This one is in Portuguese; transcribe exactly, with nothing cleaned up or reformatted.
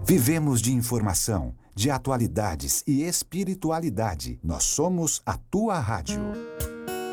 Vivemos de informação, de atualidades e espiritualidade. Nós somos a tua rádio.